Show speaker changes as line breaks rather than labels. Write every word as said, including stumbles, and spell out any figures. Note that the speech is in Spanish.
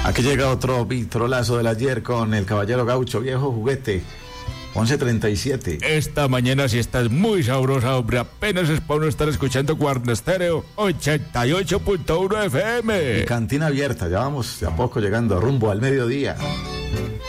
Aquí llega otro vitrolazo del ayer con el Caballero Gaucho, viejo juguete. once treinta y siete.
Esta mañana sí estás muy sabrosa, hombre. Apenas es para uno estar escuchando Cuarto Estéreo ochenta y ocho punto uno F M.
Y cantina abierta, ya vamos de a poco llegando rumbo al mediodía.